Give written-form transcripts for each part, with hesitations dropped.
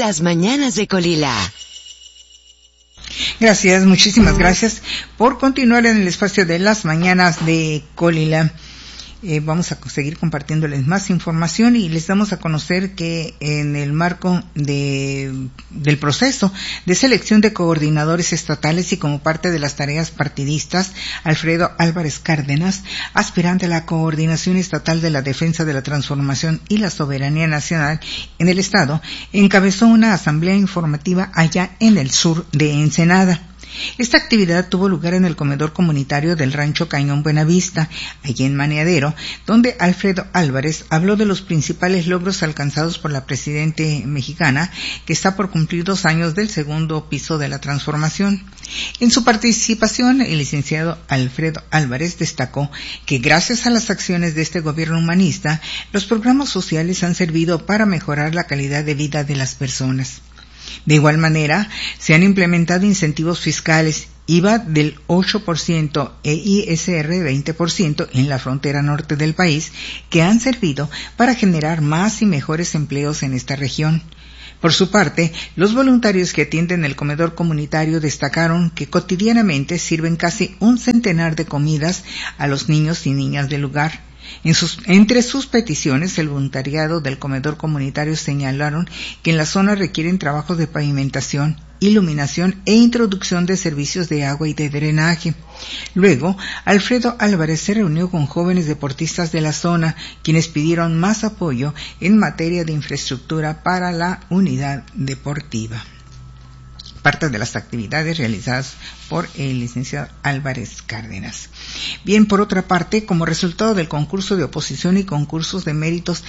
Las mañanas de Colila. Gracias, muchísimas gracias por continuar en el espacio de las mañanas de Colila. Vamos a seguir compartiéndoles más información y les damos a conocer que en el marco del proceso de selección de coordinadores estatales y como parte de las tareas partidistas, Alfredo Álvarez Cárdenas, aspirante a la Coordinación Estatal de la Defensa de la Transformación y la Soberanía Nacional en el Estado, encabezó una asamblea informativa allá en el sur de Ensenada. Esta actividad tuvo lugar en el comedor comunitario del Rancho Cañón Buenavista, allí en Maniadero, donde Alfredo Álvarez habló de los principales logros alcanzados por la presidente mexicana, que está por cumplir 2 años del segundo piso de la transformación. En su participación, el licenciado Alfredo Álvarez destacó que gracias a las acciones de este gobierno humanista, los programas sociales han servido para mejorar la calidad de vida de las personas. De igual manera, se han implementado incentivos fiscales, IVA del 8% e ISR 20% en la frontera norte del país, que han servido para generar más y mejores empleos en esta región. Por su parte, los voluntarios que atienden el comedor comunitario destacaron que cotidianamente sirven casi 100 de comidas a los niños y niñas del lugar. Entre sus peticiones, el voluntariado del comedor comunitario señalaron que en la zona requieren trabajos de pavimentación, iluminación e introducción de servicios de agua y de drenaje. Luego, Alfredo Álvarez se reunió con jóvenes deportistas de la zona, quienes pidieron más apoyo en materia de infraestructura para la unidad deportiva. Parte de las actividades realizadas por el licenciado Álvarez Cárdenas. Bien, por otra parte, como resultado del concurso de oposición y concursos de méritos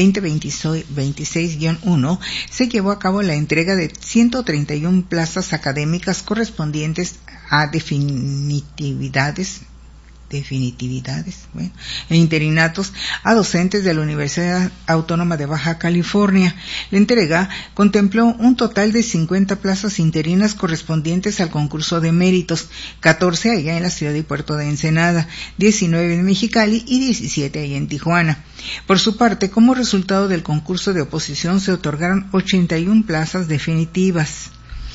2026-1, se llevó a cabo la entrega de 131 plazas académicas correspondientes a definitividades e interinatos a docentes de la Universidad Autónoma de Baja California. La entrega contempló un total de 50 plazas interinas correspondientes al concurso de méritos, 14 allá en la ciudad y puerto de Ensenada, 19 en Mexicali y 17 allá en Tijuana. Por su parte, como resultado del concurso de oposición, se otorgaron 81 plazas definitivas,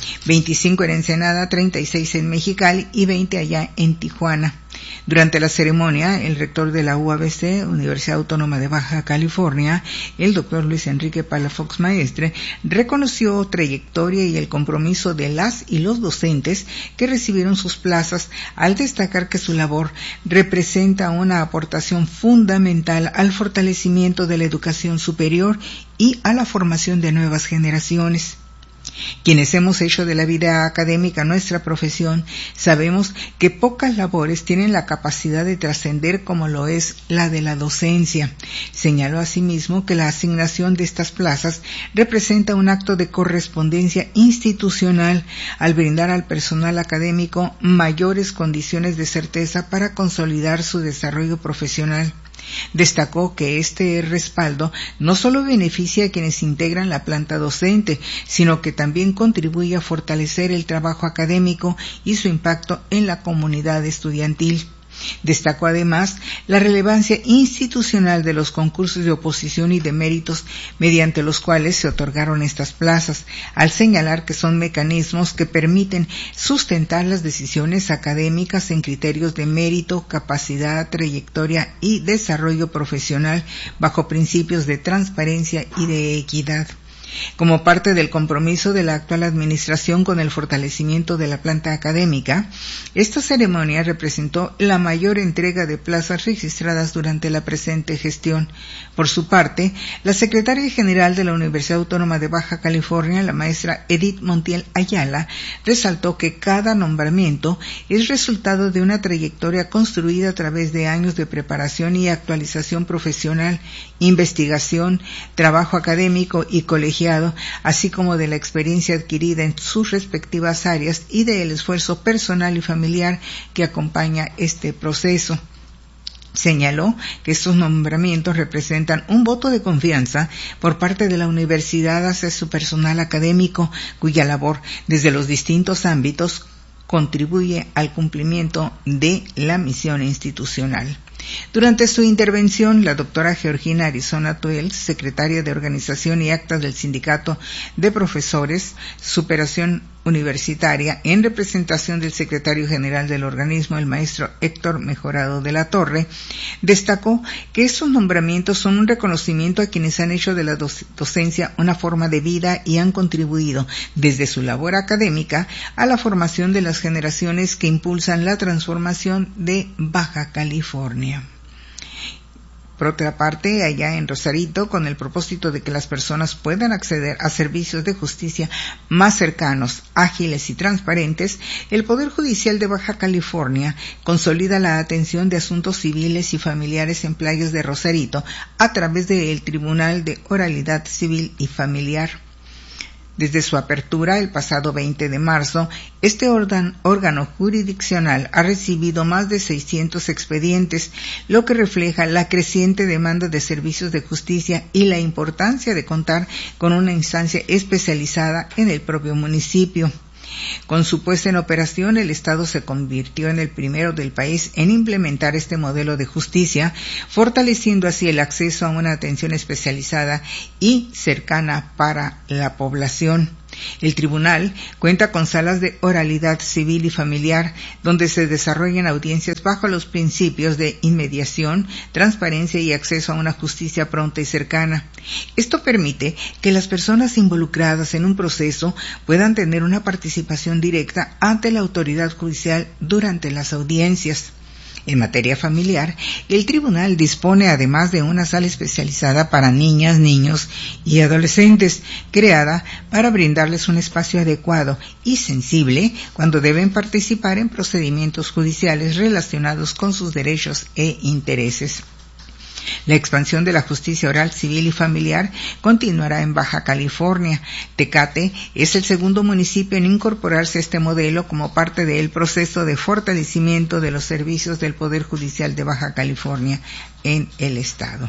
25 en Ensenada, 36 en Mexicali y 20 allá en Tijuana. Durante la ceremonia, el rector de la UABC, Universidad Autónoma de Baja California, el doctor Luis Enrique Palafox Maestre, reconoció trayectoria y el compromiso de las y los docentes que recibieron sus plazas, al destacar que su labor representa una aportación fundamental al fortalecimiento de la educación superior y a la formación de nuevas generaciones. Quienes hemos hecho de la vida académica nuestra profesión, sabemos que pocas labores tienen la capacidad de trascender como lo es la de la docencia. Señaló asimismo que la asignación de estas plazas representa un acto de correspondencia institucional al brindar al personal académico mayores condiciones de certeza para consolidar su desarrollo profesional. Destacó que este respaldo no solo beneficia a quienes integran la planta docente, sino que también contribuye a fortalecer el trabajo académico y su impacto en la comunidad estudiantil. Destacó además la relevancia institucional de los concursos de oposición y de méritos mediante los cuales se otorgaron estas plazas, al señalar que son mecanismos que permiten sustentar las decisiones académicas en criterios de mérito, capacidad, trayectoria y desarrollo profesional bajo principios de transparencia y de equidad. Como parte del compromiso de la actual administración con el fortalecimiento de la planta académica, esta ceremonia representó la mayor entrega de plazas registradas durante la presente gestión. Por su parte, la secretaria general de la Universidad Autónoma de Baja California, la maestra Edith Montiel Ayala, resaltó que cada nombramiento es resultado de una trayectoria construida a través de años de preparación y actualización profesional, investigación, trabajo académico y colegial, así como de la experiencia adquirida en sus respectivas áreas y del esfuerzo personal y familiar que acompaña este proceso. Señaló que estos nombramientos representan un voto de confianza por parte de la universidad hacia su personal académico, cuya labor desde los distintos ámbitos contribuye al cumplimiento de la misión institucional. Durante su intervención, la doctora Georgina Arizona Tuel, secretaria de Organización y Actas del Sindicato de Profesores, Superación Universitaria, en representación del secretario general del organismo, el maestro Héctor Mejorado de la Torre, destacó que estos nombramientos son un reconocimiento a quienes han hecho de la docencia una forma de vida y han contribuido desde su labor académica a la formación de las generaciones que impulsan la transformación de Baja California. Por otra parte, allá en Rosarito, con el propósito de que las personas puedan acceder a servicios de justicia más cercanos, ágiles y transparentes, el Poder Judicial de Baja California consolida la atención de asuntos civiles y familiares en playas de Rosarito a través del Tribunal de Oralidad Civil y Familiar. Desde su apertura el pasado 20 de marzo, este órgano jurisdiccional ha recibido más de 600 expedientes, lo que refleja la creciente demanda de servicios de justicia y la importancia de contar con una instancia especializada en el propio municipio. Con su puesta en operación, el Estado se convirtió en el primero del país en implementar este modelo de justicia, fortaleciendo así el acceso a una atención especializada y cercana para la población. El tribunal cuenta con salas de oralidad civil y familiar, donde se desarrollan audiencias bajo los principios de inmediación, transparencia y acceso a una justicia pronta y cercana. Esto permite que las personas involucradas en un proceso puedan tener una participación directa ante la autoridad judicial durante las audiencias. En materia familiar, el tribunal dispone además de una sala especializada para niñas, niños y adolescentes, creada para brindarles un espacio adecuado y sensible cuando deben participar en procedimientos judiciales relacionados con sus derechos e intereses. La expansión de la justicia oral, civil y familiar continuará en Baja California. Tecate es el segundo municipio en incorporarse a este modelo como parte del proceso de fortalecimiento de los servicios del Poder Judicial de Baja California en el estado.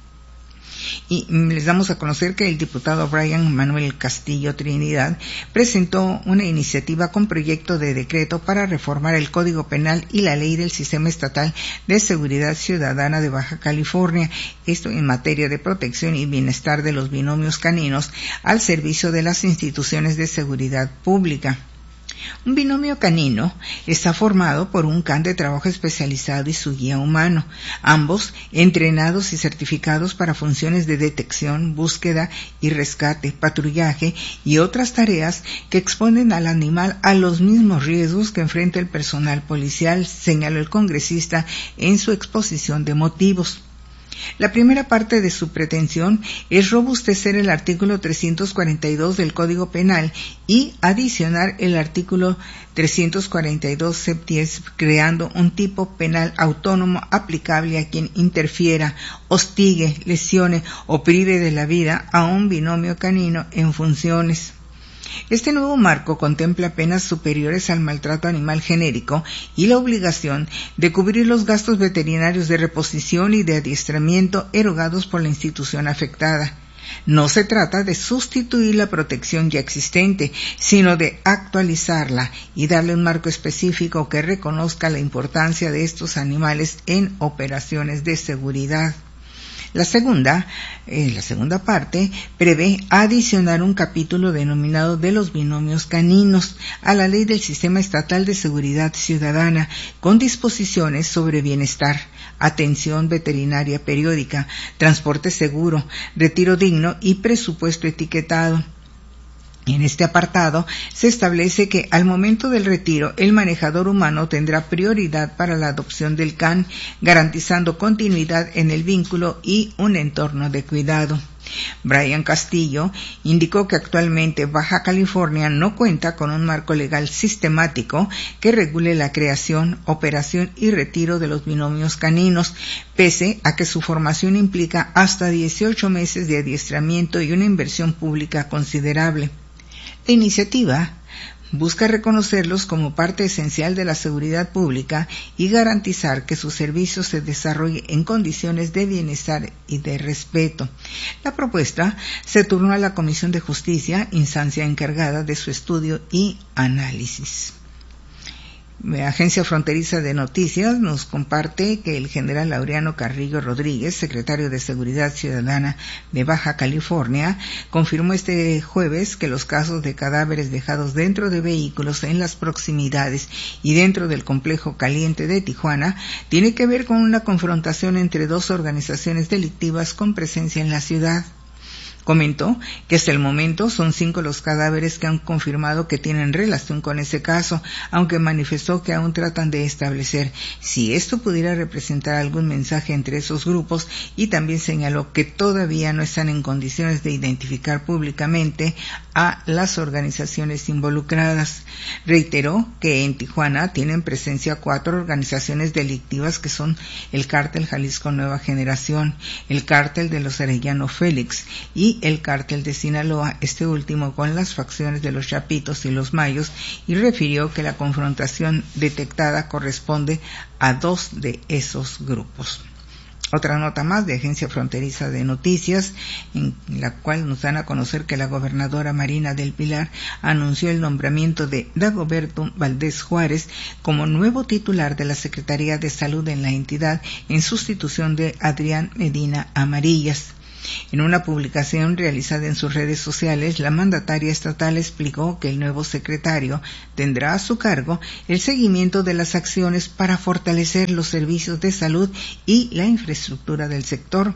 Y les damos a conocer que el diputado Brian Manuel Castillo Trinidad presentó una iniciativa con proyecto de decreto para reformar el Código Penal y la Ley del Sistema Estatal de Seguridad Ciudadana de Baja California, esto en materia de protección y bienestar de los binomios caninos al servicio de las instituciones de seguridad pública. Un binomio canino está formado por un can de trabajo especializado y su guía humano, ambos entrenados y certificados para funciones de detección, búsqueda y rescate, patrullaje y otras tareas que exponen al animal a los mismos riesgos que enfrenta el personal policial, señaló el congresista en su exposición de motivos. La primera parte de su pretensión es robustecer el artículo 342 del Código Penal y adicionar el artículo 342 septies, creando un tipo penal autónomo aplicable a quien interfiera, hostigue, lesione o prive de la vida a un binomio canino en funciones. Este nuevo marco contempla penas superiores al maltrato animal genérico y la obligación de cubrir los gastos veterinarios de reposición y de adiestramiento erogados por la institución afectada. No se trata de sustituir la protección ya existente, sino de actualizarla y darle un marco específico que reconozca la importancia de estos animales en operaciones de seguridad. La segunda parte prevé adicionar un capítulo denominado de los binomios caninos a la Ley del Sistema Estatal de Seguridad Ciudadana, con disposiciones sobre bienestar, atención veterinaria periódica, transporte seguro, retiro digno y presupuesto etiquetado. En este apartado se establece que al momento del retiro el manejador humano tendrá prioridad para la adopción del can, garantizando continuidad en el vínculo y un entorno de cuidado. Brian Castillo indicó que actualmente Baja California no cuenta con un marco legal sistemático que regule la creación, operación y retiro de los binomios caninos, pese a que su formación implica hasta 18 meses de adiestramiento y una inversión pública considerable. La iniciativa busca reconocerlos como parte esencial de la seguridad pública y garantizar que su servicio se desarrolle en condiciones de bienestar y de respeto. La propuesta se turnó a la Comisión de Justicia, instancia encargada de su estudio y análisis. Agencia Fronteriza de Noticias nos comparte que el general Laureano Carrillo Rodríguez, secretario de Seguridad Ciudadana de Baja California, confirmó este jueves que los casos de cadáveres dejados dentro de vehículos en las proximidades y dentro del complejo caliente de Tijuana tiene que ver con una confrontación entre dos organizaciones delictivas con presencia en la ciudad. Comentó que hasta el momento son 5 los cadáveres que han confirmado que tienen relación con ese caso, aunque manifestó que aún tratan de establecer si esto pudiera representar algún mensaje entre esos grupos, y también señaló que todavía no están en condiciones de identificar públicamente a las organizaciones involucradas. Reiteró que en Tijuana tienen presencia 4 organizaciones delictivas que son el Cártel Jalisco Nueva Generación, el Cártel de los Arellano Félix y el Cártel de Sinaloa, este último con las facciones de los Chapitos y los Mayos, y refirió que la confrontación detectada corresponde a 2 de esos grupos. Otra nota más de Agencia Fronteriza de Noticias, en la cual nos dan a conocer que la gobernadora Marina del Pilar anunció el nombramiento de Dagoberto Valdés Juárez como nuevo titular de la Secretaría de Salud en la entidad, en sustitución de Adrián Medina Amarillas. En una publicación realizada en sus redes sociales, la mandataria estatal explicó que el nuevo secretario tendrá a su cargo el seguimiento de las acciones para fortalecer los servicios de salud y la infraestructura del sector,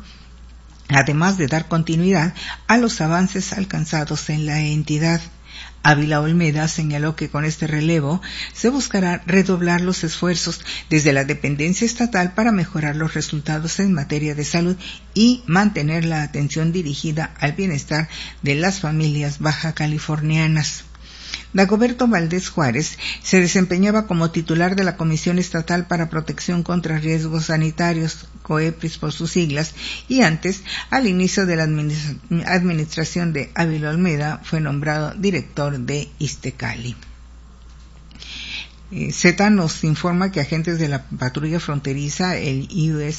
además de dar continuidad a los avances alcanzados en la entidad. Ávila Olmeda señaló que con este relevo se buscará redoblar los esfuerzos desde la dependencia estatal para mejorar los resultados en materia de salud y mantener la atención dirigida al bienestar de las familias baja californianas. Dagoberto Valdés Juárez se desempeñaba como titular de la Comisión Estatal para Protección contra Riesgos Sanitarios, COEPRIS por sus siglas, y antes, al inicio de la administración de Ávila Olmeda, fue nombrado director de Iztecali. Z nos informa que agentes de la patrulla fronteriza, el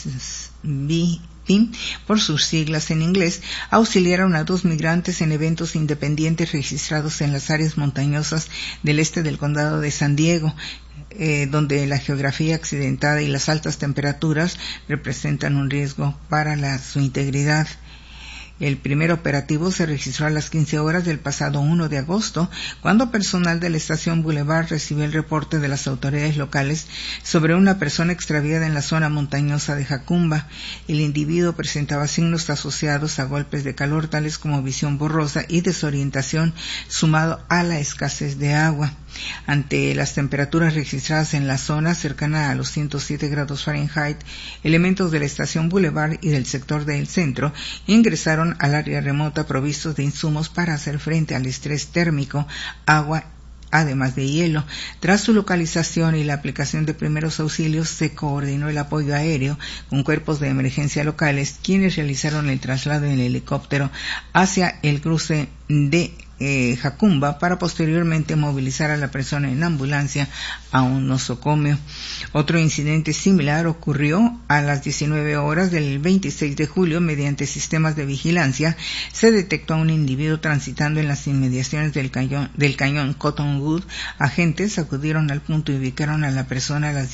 USB, por sus siglas en inglés, auxiliaron a 2 migrantes en eventos independientes registrados en las áreas montañosas del este del condado de San Diego, donde la geografía accidentada y las altas temperaturas representan un riesgo para su integridad. El primer operativo se registró a las 15 horas del pasado 1 de agosto, cuando personal de la estación Boulevard recibió el reporte de las autoridades locales sobre una persona extraviada en la zona montañosa de Jacumba. El individuo presentaba signos asociados a golpes de calor, tales como visión borrosa y desorientación, sumado a la escasez de agua. Ante las temperaturas registradas en la zona cercana a los 107 grados Fahrenheit, elementos de la estación Boulevard y del sector del centro ingresaron al área remota provistos de insumos para hacer frente al estrés térmico, agua, además de hielo. Tras su localización y la aplicación de primeros auxilios, se coordinó el apoyo aéreo con cuerpos de emergencia locales, quienes realizaron el traslado en el helicóptero hacia el cruce de Jacumba para posteriormente movilizar a la persona en ambulancia a un nosocomio. Otro incidente similar ocurrió a las 19 horas del 26 de julio. Mediante sistemas de vigilancia se detectó a un individuo transitando en las inmediaciones del cañón Cottonwood. Agentes acudieron al punto y ubicaron a la persona a las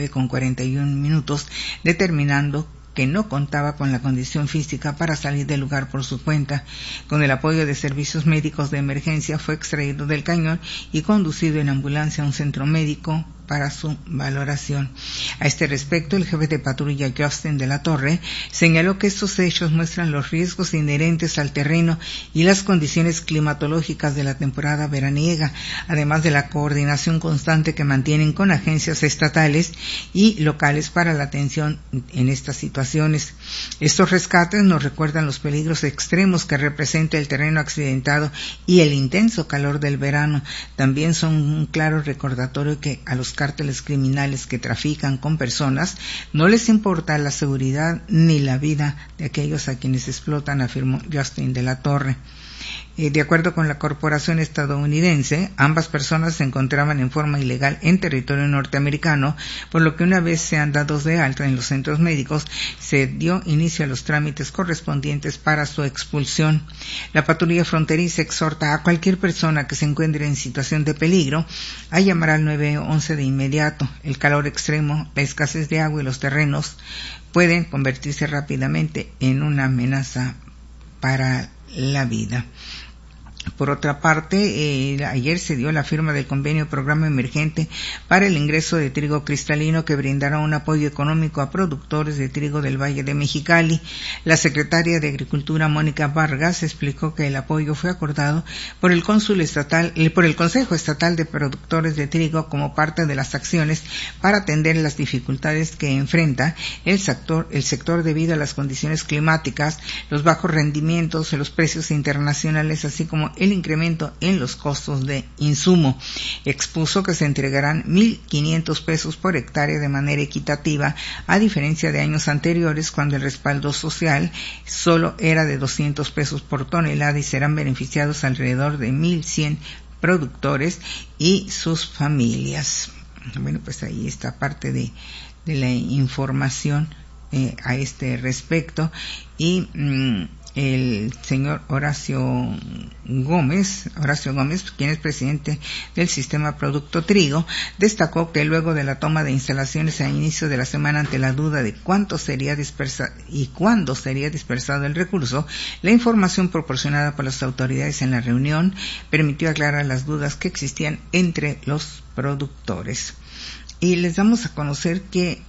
19:41, determinando que no contaba con la condición física para salir del lugar por su cuenta. Con el apoyo de servicios médicos de emergencia fue extraído del cañón y conducido en ambulancia a un centro médico para su valoración. A este respecto, el jefe de patrulla Justin de la Torre señaló que estos hechos muestran los riesgos inherentes al terreno y las condiciones climatológicas de la temporada veraniega, además de la coordinación constante que mantienen con agencias estatales y locales para la atención en estas situaciones. Estos rescates nos recuerdan los peligros extremos que representa el terreno accidentado y el intenso calor del verano. También son un claro recordatorio que a los cárteles criminales que trafican con personas no les importa la seguridad ni la vida de aquellos a quienes explotan, afirmó Justin de la Torre. De acuerdo con la corporación estadounidense, ambas personas se encontraban en forma ilegal en territorio norteamericano, por lo que una vez sean dados de alta en los centros médicos, se dio inicio a los trámites correspondientes para su expulsión. La patrulla fronteriza exhorta a cualquier persona que se encuentre en situación de peligro a llamar al 911 de inmediato. El calor extremo, la escasez de agua y los terrenos pueden convertirse rápidamente en una amenaza para la vida. Por otra parte, ayer se dio la firma del convenio Programa Emergente para el ingreso de trigo cristalino que brindará un apoyo económico a productores de trigo del Valle de Mexicali. La secretaria de Agricultura, Mónica Vargas, explicó que el apoyo fue acordado por el Consejo Estatal de Productores de Trigo como parte de las acciones para atender las dificultades que enfrenta el sector debido a las condiciones climáticas, los bajos rendimientos, los precios internacionales, así como el incremento en los costos de insumo. Expuso que se entregarán 1,500 pesos por hectárea de manera equitativa, a diferencia de años anteriores cuando el respaldo social solo era de 200 pesos por tonelada, y serán beneficiados alrededor de 1,100 productores y sus familias. Bueno, pues ahí está parte de la información a este respecto. Y el señor Horacio Gómez, quien es presidente del Sistema Producto Trigo, destacó que luego de la toma de instalaciones a inicio de la semana, ante la duda de cuánto sería dispersado y cuándo sería dispersado el recurso, la información proporcionada por las autoridades en la reunión permitió aclarar las dudas que existían entre los productores. Y les damos a conocer que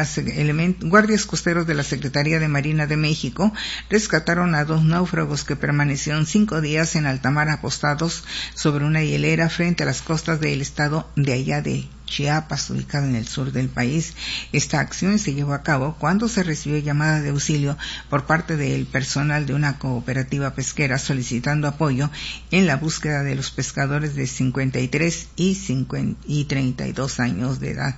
guardias costeros de la Secretaría de Marina de México rescataron a 2 náufragos que permanecieron 5 días en alta mar apostados sobre una hielera frente a las costas del estado de allá de Chiapas, ubicado en el sur del país. Esta acción se llevó a cabo cuando se recibió llamada de auxilio por parte del personal de una cooperativa pesquera solicitando apoyo en la búsqueda de los pescadores de 53 y 32 años de edad.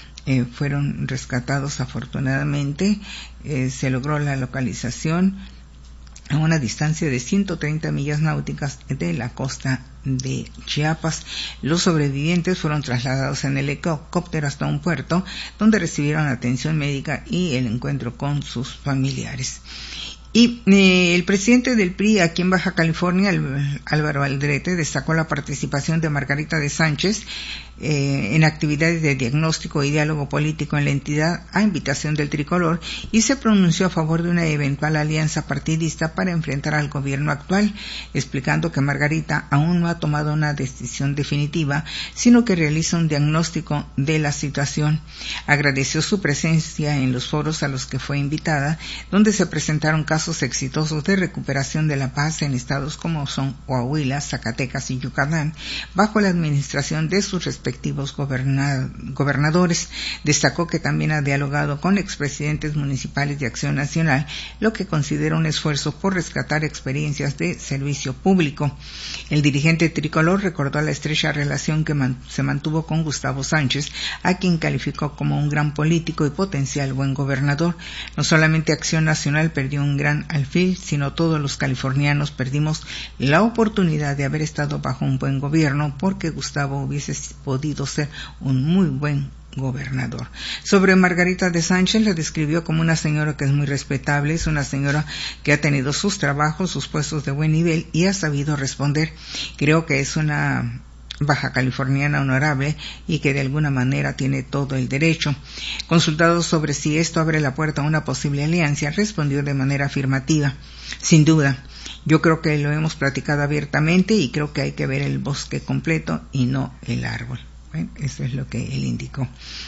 Fueron rescatados afortunadamente. Se logró la localización a una distancia de 130 millas náuticas de la costa de Chiapas. Los sobrevivientes fueron trasladados en helicóptero hasta un puerto donde recibieron atención médica y el encuentro con sus familiares. Y el presidente del PRI aquí en Baja California, Álvaro Aldrete, destacó la participación de Margarita de Sánchez en actividades de diagnóstico y diálogo político en la entidad a invitación del tricolor, y se pronunció a favor de una eventual alianza partidista para enfrentar al gobierno actual, explicando que Margarita aún no ha tomado una decisión definitiva, sino que realiza un diagnóstico de la situación. Agradeció su presencia en los foros a los que fue invitada, donde se presentaron casos exitosos de recuperación de la paz en estados como son Coahuila, Zacatecas y Yucatán, bajo la administración de sus respectivos gobernadores. Destacó que también ha dialogado con expresidentes municipales de Acción Nacional, lo que considera un esfuerzo por rescatar experiencias de servicio público. El dirigente tricolor recordó la estrecha relación que se mantuvo con Gustavo Sánchez, a quien calificó como un gran político y potencial buen gobernador. No solamente Acción Nacional perdió un gran alfil, sino todos los californianos perdimos la oportunidad de haber estado bajo un buen gobierno, porque Gustavo hubiese podido ser un muy buen gobernador. Sobre Margarita de Sánchez, la describió como una señora que es muy respetable, es una señora que ha tenido sus trabajos, sus puestos de buen nivel y ha sabido responder. Creo que es una baja californiana honorable y que de alguna manera tiene todo el derecho. Consultado sobre si esto abre la puerta a una posible alianza, respondió de manera afirmativa: sin duda, yo creo que lo hemos platicado abiertamente y creo que hay que ver el bosque completo y no el árbol. Bueno, eso es lo que él indicó.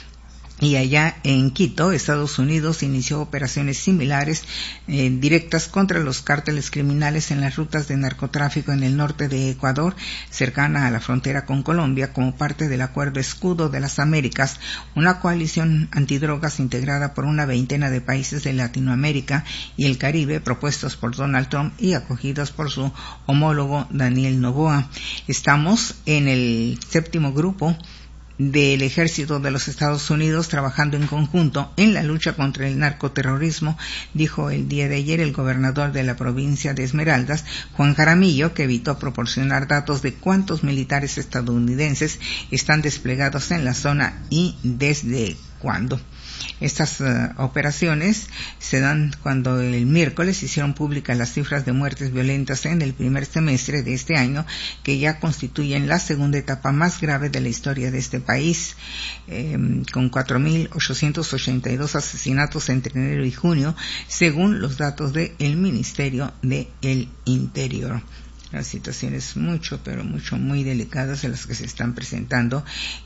Y allá en Quito, Estados Unidos inició operaciones similares directas contra los cárteles criminales en las rutas de narcotráfico en el norte de Ecuador, cercana a la frontera con Colombia, como parte del Acuerdo Escudo de las Américas, una coalición antidrogas integrada por una veintena de países de Latinoamérica y el Caribe, propuestos por Donald Trump y acogidos por su homólogo Daniel Noboa. Estamos en el 7º grupo del Ejército de los Estados Unidos trabajando en conjunto en la lucha contra el narcoterrorismo, dijo el día de ayer el gobernador de la provincia de Esmeraldas, Juan Jaramillo, que evitó proporcionar datos de cuántos militares estadounidenses están desplegados en la zona y desde cuándo. Estas operaciones se dan cuando el miércoles hicieron públicas las cifras de muertes violentas en el primer semestre de este año, que ya constituyen la segunda etapa más grave de la historia de este país, con 4.882 asesinatos entre enero y junio, según los datos del Ministerio del Interior. Las situaciones muy delicadas en las que se están presentando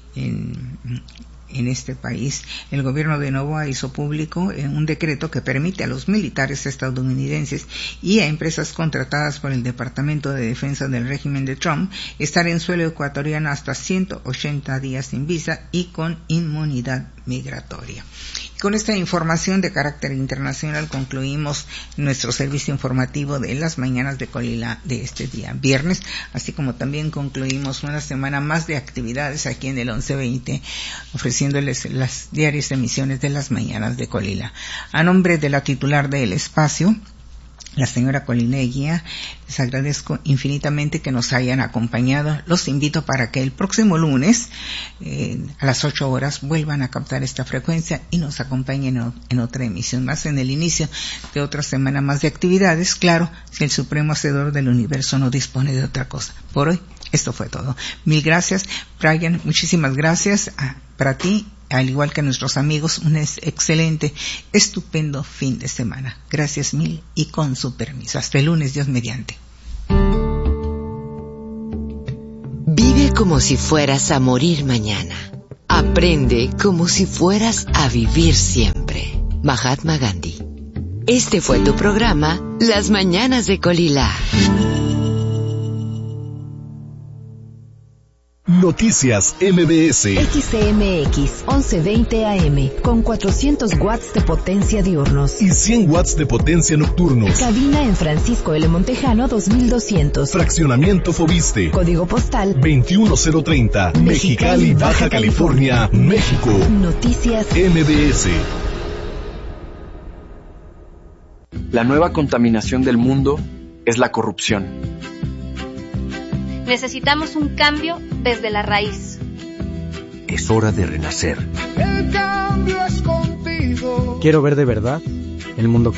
en este país. El gobierno de Noboa hizo público un decreto que permite a los militares estadounidenses y a empresas contratadas por el Departamento de Defensa del régimen de Trump estar en suelo ecuatoriano hasta 180 días sin visa y con inmunidad migratoria. Con esta información de carácter internacional concluimos nuestro servicio informativo de las mañanas de Colila de este día viernes, así como también concluimos una semana más de actividades aquí en el 1120, ofreciéndoles las diarias emisiones de las mañanas de Colila. A nombre de la titular del espacio, la señora Colineguía, les agradezco infinitamente que nos hayan acompañado. Los invito para que el próximo lunes a las 8 horas vuelvan a captar esta frecuencia y nos acompañen en otra emisión más, en el inicio de otra semana más de actividades, claro, si el Supremo Hacedor del Universo no dispone de otra cosa. Por hoy, esto fue todo. Mil gracias, Brian, muchísimas gracias para ti, al igual que a nuestros amigos, un excelente, estupendo fin de semana. Gracias mil y con su permiso. Hasta el lunes, Dios mediante. Vive como si fueras a morir mañana. Aprende como si fueras a vivir siempre. Mahatma Gandhi. Este fue tu programa, Las Mañanas de Colila. Noticias MBS. XCMX 1120 AM con 400 watts de potencia diurnos y 100 watts de potencia nocturnos. Cabina en Francisco L. Montejano 2200. Fraccionamiento Fobiste. Código postal 21030. Mexicali, Baja California, México. Noticias MBS. La nueva contaminación del mundo es la corrupción. Necesitamos un cambio desde la raíz. Es hora de renacer. El cambio es contigo. Quiero ver de verdad el mundo cambiar.